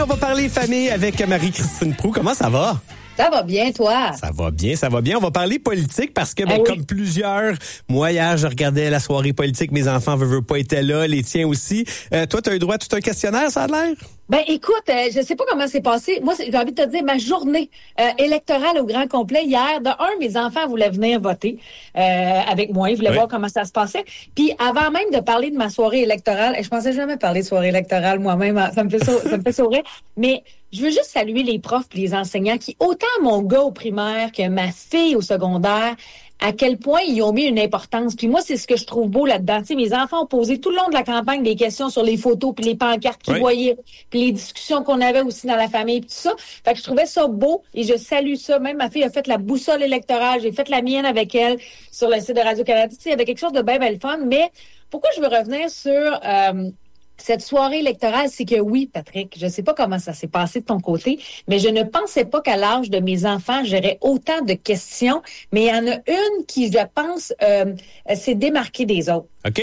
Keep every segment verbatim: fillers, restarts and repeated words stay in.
on va parler famille avec Marie-Christine Proulx. Comment ça va? Ça va bien, toi? Ça va bien, ça va bien. On va parler politique parce que, ben, ah oui. comme plusieurs, moi, hier, je regardais la soirée politique. Mes enfants, veulent, veulent pas, étaient là, les tiens aussi. Euh, toi, tu as eu droit à tout un questionnaire, ça a l'air? Ben, écoute, euh, je sais pas comment c'est passé. Moi, j'ai envie de te dire, ma journée euh, électorale au grand complet, hier, de un, mes enfants voulaient venir voter euh, avec moi. Ils voulaient oui. voir comment ça se passait. Puis, avant même de parler de ma soirée électorale, et je pensais jamais parler de soirée électorale moi-même, ça me fait ça, ça me fait sourire, mais je veux juste saluer les profs et les enseignants qui, autant mon gars au primaire que ma fille au secondaire, à quel point ils ont mis une importance. Puis moi, c'est ce que je trouve beau là-dedans. Tu sais, mes enfants ont posé tout le long de la campagne des questions sur les photos puis les pancartes qu'ils oui. voyaient, puis les discussions qu'on avait aussi dans la famille, puis tout ça. Fait que je trouvais ça beau et je salue ça. Même ma fille a fait la boussole électorale. J'ai fait la mienne avec elle sur le site de Radio-Canada. Tu sais, il y avait quelque chose de bien, bien fun. Mais pourquoi je veux revenir sur... Euh, cette soirée électorale, c'est que oui, Patrick, je ne sais pas comment ça s'est passé de ton côté, mais je ne pensais pas qu'à l'âge de mes enfants, j'aurais autant de questions, mais il y en a une qui, je pense, euh, s'est démarquée des autres. OK.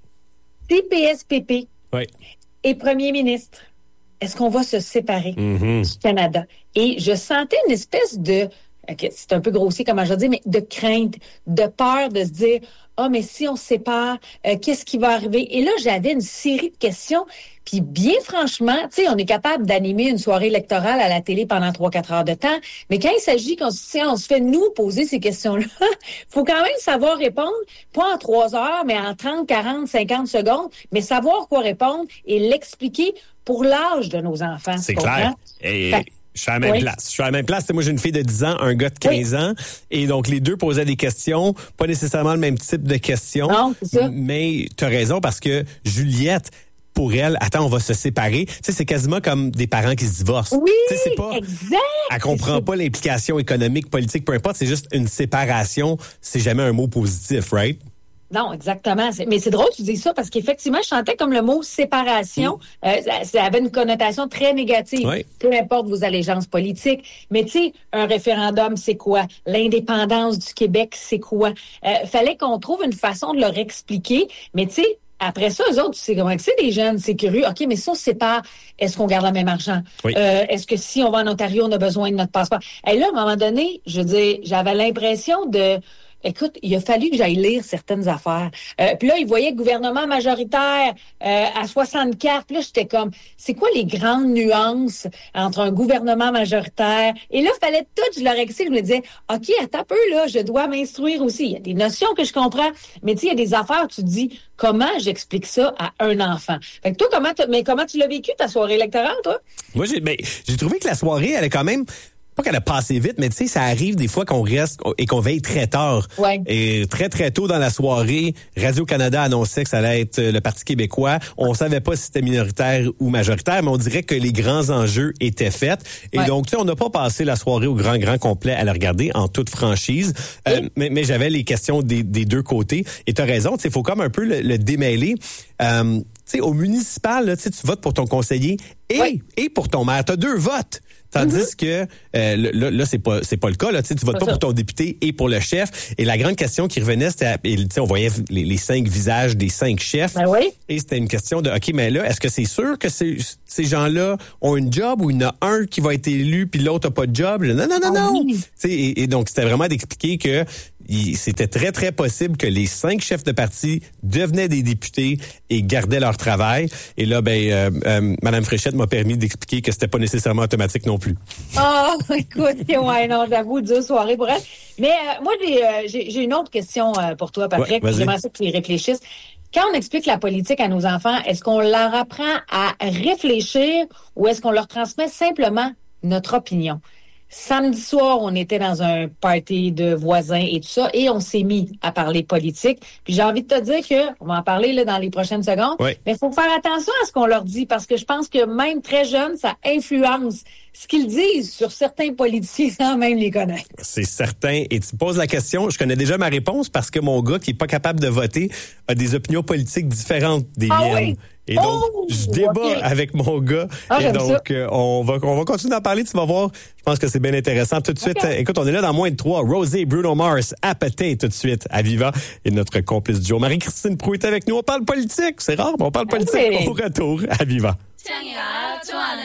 C P S P P oui. et Premier ministre, est-ce qu'on va se séparer mm-hmm. du Canada? Et je sentais une espèce de... Okay, c'est un peu grossier, comme je dis, mais de crainte, de peur de se dire « Ah, oh, mais si on se sépare, euh, qu'est-ce qui va arriver? » Et là, j'avais une série de questions. Puis bien franchement, tu sais, on est capable d'animer une soirée électorale à la télé pendant trois quatre heures de temps. Mais quand il s'agit qu'on on se fait nous poser ces questions-là, faut quand même savoir répondre, pas en trois heures, mais en trente, quarante, cinquante secondes, mais savoir quoi répondre et l'expliquer pour l'âge de nos enfants. C'est clair. Et... Fait, je suis à la même oui. place. Je suis à la même place. Moi, j'ai une fille de dix ans, un gars de quinze oui. ans. Et donc, les deux posaient des questions. Pas nécessairement le même type de questions. Non, c'est ça. Mais tu as raison parce que Juliette, pour elle, attends, on va se séparer. Tu sais, c'est quasiment comme des parents qui se divorcent. Oui, tu sais, c'est pas, exact. Elle comprend pas l'implication économique, politique, peu importe. C'est juste une séparation. C'est jamais un mot positif, right? Non, exactement. C'est, mais c'est drôle que tu dis ça parce qu'effectivement, je sentais comme le mot séparation, mmh. euh, ça, ça avait une connotation très négative. Oui. Peu importe vos allégeances politiques. Mais tu sais, un référendum, c'est quoi? L'indépendance du Québec, c'est quoi? Euh, fallait qu'on trouve une façon de leur expliquer. Mais tu sais, après ça, eux autres, tu sais comment que c'est, les jeunes, c'est curieux. OK, mais si on se sépare, est-ce qu'on garde le même argent? Oui. Euh, est-ce que si on va en Ontario, on a besoin de notre passeport? Et là, à un moment donné, je veux dire, j'avais l'impression de... Écoute, il a fallu que j'aille lire certaines affaires. Euh, puis là, il voyait gouvernement majoritaire euh, à soixante-quatre. Puis là, j'étais comme, c'est quoi les grandes nuances entre un gouvernement majoritaire? Et là, il fallait tout, je leur explique, je me disais, OK, attends un peu, là, je dois m'instruire aussi. Il y a des notions que je comprends, mais tu sais, il y a des affaires, tu te dis, comment j'explique ça à un enfant? Fait que toi, comment, mais comment tu l'as vécu, ta soirée électorale, toi? Moi, j'ai, ben, j'ai trouvé que la soirée, elle est quand même... Pas qu'elle a passé vite, mais tu sais, ça arrive des fois qu'on reste et qu'on veille très tard. Ouais. Et très, très tôt dans la soirée, Radio-Canada annonçait que ça allait être le Parti québécois. On savait pas si c'était minoritaire ou majoritaire, mais on dirait que les grands enjeux étaient faits. Et ouais. donc, tu sais, on n'a pas passé la soirée au grand, grand complet à la regarder en toute franchise. Euh, mais, mais j'avais les questions des, des deux côtés. Et tu as raison, tu sais, il faut comme un peu le, le démêler. Euh, tu sais, au municipal, là, tu votes pour ton conseiller et, ouais. et pour ton maire. Tu as deux votes. Tandis mm-hmm. que euh, là, là c'est pas c'est pas le cas là, tu sais, tu votes pas, pas pour ton député et pour le chef. Et la grande question qui revenait, c'était, tu sais, on voyait les, les cinq visages des cinq chefs. Ben oui. Et c'était une question de, ok, mais là, est-ce que c'est sûr que ces, ces gens-là ont une job ou il y en a un qui va être élu puis l'autre a pas de job? Non, non, non, non. Oh, oui. Tu sais, et, et donc c'était vraiment d'expliquer que il, c'était très très possible que les cinq chefs de parti devenaient des députés et gardaient leur travail. Et là, ben, euh, euh, Madame Fréchette m'a permis d'expliquer que c'était pas nécessairement automatique non plus. Ah, oh, écoute, ouais, non, j'avoue, deux soirées pour elle. Mais euh, moi, j'ai, euh, j'ai, j'ai une autre question euh, pour toi, Patrick. Ouais, j'aimerais ça que tu y réfléchisses. Quand on explique la politique à nos enfants, est-ce qu'on leur apprend à réfléchir ou est-ce qu'on leur transmet simplement notre opinion? Samedi soir, on était dans un party de voisins et tout ça, et on s'est mis à parler politique. Puis j'ai envie de te dire que, on va en parler là dans les prochaines secondes, oui. mais il faut faire attention à ce qu'on leur dit, parce que je pense que même très jeunes, ça influence ce qu'ils disent sur certains politiciens sans même les connaître. C'est certain. Et tu poses la question, je connais déjà ma réponse parce que mon gars qui est pas capable de voter a des opinions politiques différentes des ah miennes. Oui? Et donc, oh, je débat okay. avec mon gars. Ah, et donc, euh, on va on va continuer d'en parler. Tu vas voir. Je pense que c'est bien intéressant. Tout de suite, okay. euh, écoute, on est là dans moins de trois. Rosé, Bruno Mars, Appetite tout de suite à Viva. Et notre complice Joe, Marie-Christine Proulx est avec nous. On parle politique. C'est rare, mais on parle politique. Okay. Au retour à Viva.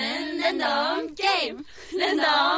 Le nom game. Le nom